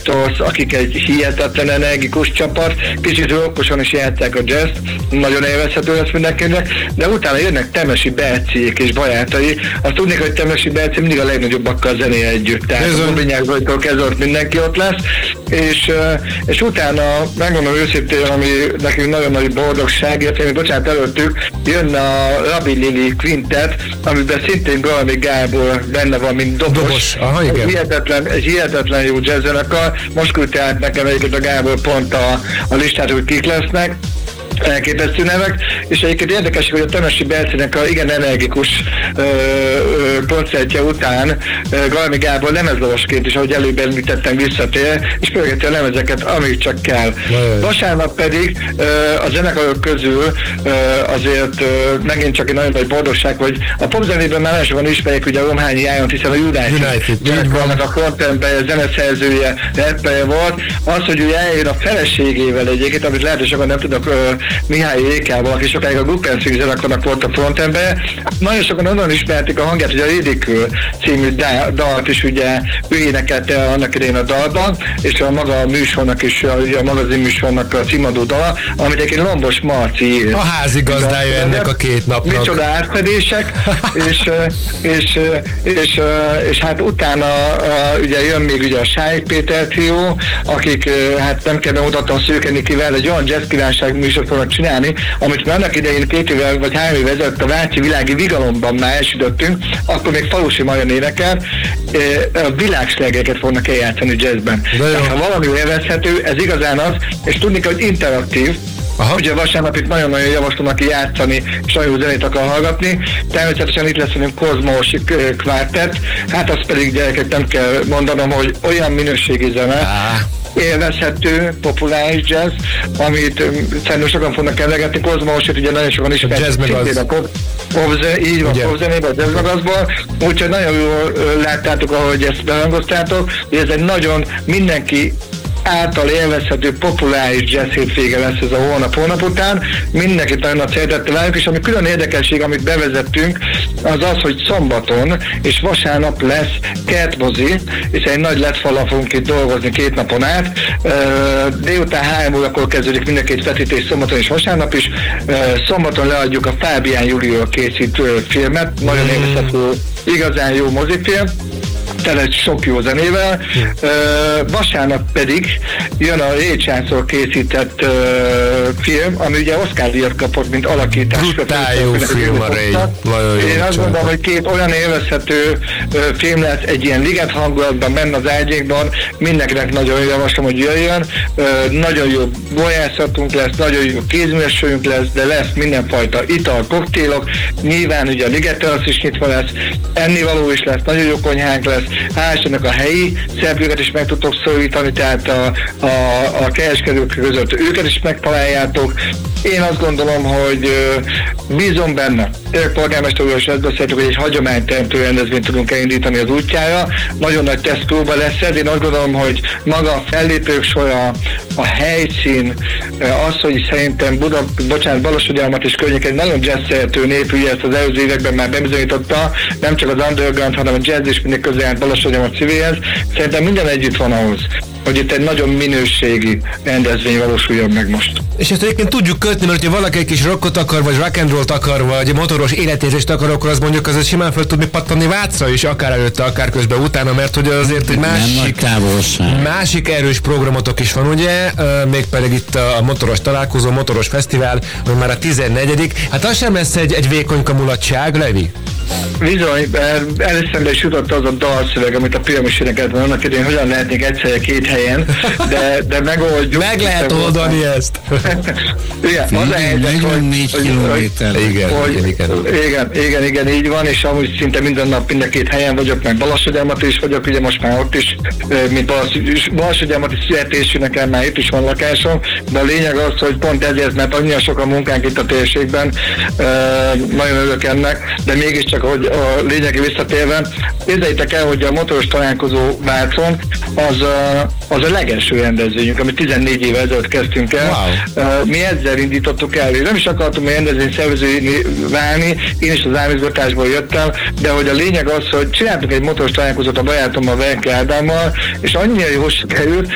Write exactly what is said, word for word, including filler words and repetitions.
Beatles, akik egy hihetetlen energikus csapat, kicsit okosan is játszák a jazz, nagyon élvezhető lesz mindenkinek, de utána jönnek Temesi Berciék és barátai. Azt tudnék, hogy Temesi Berci mindig a legnagyobbakkal zenél együtt, tehát a Bobignyák Zoltól kezdve mindenki ott lesz, és, és utána, megmondom őszintén, ami nekünk nagyon nagy boldogság, illetve, bocsánat, előttük jön a Rabbi Lili Quintet, amiben szintén Galmi Gábor benne van, mint dobos. dobos. Aha, igen. Egy hihetetlen, egy hihetetlen jó jazzzenekar. Most küldte át nekem egyébként a Gábor pont a, a listát, hogy kik lesznek. Elképesztő nevek, és egyébként érdekes, hogy a Temesi Bercinek a igen energikus ö, ö, koncertje után ö, Galmi Gábor lemezlovasként is, ahogy előbb említettem, visszatér, és pörgeti a lemezeket, amíg csak kell. Jaj. Vasárnap pedig ö, a zenekarok közül ö, azért ö, megint csak egy nagyon nagy boldogság, hogy a popzenében már nagyon sokan ismerjük ugye a Romhányi Ájont, hiszen a United zenekarnak a frontembere, zeneszerzője, rappere volt. Az, hogy ő eljön a feleségével egyébként, amit lehet, hogy sokan nem tudnak, ö, Mihály Ékával, aki sokáig a Guppenszín zenekarnak volt a frontember. Nagyon sokan onnan ismerték a hangját, hogy a Ridicule című dalt is ugye ő énekelte annak idején a dalban, és a maga a műsornak is, a, a magazin műsornak a címadó dala, amit egy Lombos Marci írt. A házigazdája ennek a két napnak. Micsoda átfedések, és, és, és, és, és hát utána ugye jön még ugye a Sáig Péter trió, akik hát nem kell bemutatnom Szőke Nikivel, egy olyan jazz kívánság műsort fognak csinálni, amit már annak idején két évvel vagy három évvel ezelőtt a Váci Világi Vigalomban már elsütöttünk, akkor még Falusi Marian énekel, a világszlegeket fognak eljátszani jazzben. Tehát ha valami élvezhető, ez igazán az, és tudni kell, hogy interaktív. Aha. Ugye vasárnap itt nagyon-nagyon javaslom, aki játszani, és nagyon jó zenét akar hallgatni. Természetesen itt lesz velünk Kozmos Quartet, hát azt pedig gyerekek nem kell mondanom, hogy olyan minőségi zene, ah. élvezhető, populáris jazz, amit um, szerintem sokan fognak emlegetni. Kozmosot ugye nagyon sokan ismertek. Jazz meg az. A pop, pop, így van, popzenében, a jazz meg azból. Úgyhogy nagyon jól láttátok, ahogy ezt behangoztátok, hogy ez egy nagyon mindenki által élvezhető populáris jazz hétvége lesz ez a hónap-hónap után. Mindenkit nagyon nagy szeretettel várjuk, és ami külön érdekesség, amit bevezettünk, az az, hogy szombaton és vasárnap lesz kertmozi, és egy nagy letfallal fogunk itt dolgozni két napon át. Délután három órakor kezdődik mind a két vetítés, szombaton és vasárnap is. Szombaton leadjuk a Fábián Júlióra készít filmet, nagyon élvezhető, igazán jó mozifilm, tele sok jó zenével. Uh, vasárnap pedig jön a Récsászról készített uh, film, ami ugye Oscar-díjat kapott, mint alakítás. Brutál jó film a Ray. Én azt gondolom, hogy két olyan élvezhető uh, film lesz, egy ilyen liget hangulatban, benne az ágyékban. Mindenkinek nagyon javaslom, hogy jöjjön. Uh, nagyon jó bolyászatunk lesz, nagyon jó kézműesőjünk lesz, de lesz mindenfajta ital, koktélok. Nyilván ugye a liget is nyitva lesz, ennivaló is lesz, nagyon jó konyhánk lesz. Hál' a helyi szereplőket is meg tudtok szólítani, tehát a, a, a kereskedők között őket is megtaláljátok. Én azt gondolom, hogy uh, bízom benne. Örök polgármester úr is ezt beszéltük, hogy egy hagyományteremtő rendezvényt tudunk elindítani az útjára. Nagyon nagy tesztpróba lesz ez. Én azt gondolom, hogy maga a fellépők sora, a helyszín, az, hogy szerintem Buda, bocsánat, Balassagyarmat és környéken nagyon jazz szerető népű, ezt az előző években már bebizonyította, nem csak az underground, hanem a jazz is mindig közel járt Balassagyarmat szívéhez. Szerintem minden együtt van ahhoz, hogy itt egy nagyon minőségi rendezvény valósuljon meg most. És ezt egyébként tudjuk kötni, mert hogyha valaki egy kis rockot akar, vagy rock and rollt akar, vagy motoros életérzést akar, akkor az mondjuk azért simán fel tud mi pattanni Vácra is, akár előtte, akár közben utána, mert hogy azért egy másik, másik erős programotok is van, ugye? Mégpedig itt a motoros találkozó, motoros fesztivál, ami már a tizennegyedik. Hát az sem lesz egy, egy vékonyka mulatság, Levi? Bizony, először is jutott az a dalszöveg, amit a Piramis énekelt van annak idején, hogyan lehetnék egyszerre két helyen, de, de megoldjuk. Meg lehet oldani ezt. Igen, az a helyzet, hogy, hogy, igen, hogy, igen, igen. igen, igen, igen, így van, és amúgy szinte minden nap mind a két helyen vagyok, meg Balassagyarmati is vagyok, ugye most már ott is, mint Balassagyarmati születésűnek már itt is van lakásom, de a lényeg az, hogy pont ezért, mert annyira sok a munkánk itt a térségben, nagyon örülök ennek, de mégiscsak, hogy a lényegi visszatérve, képzeljétek el, hogy a motoros találkozó Vácon az a, az a legelső rendezvényünk, amit tizennégy éve ezelőtt kezdtünk el. Wow. Mi ezzel indítottuk el, nem is akartunk rendezvény szervezői válni, én is az álmizgatásból jöttem, de hogy a lényeg az, hogy csináltunk egy motoros találkozót a barátommal, Verke Ádámmal, és annyira jól sikerült,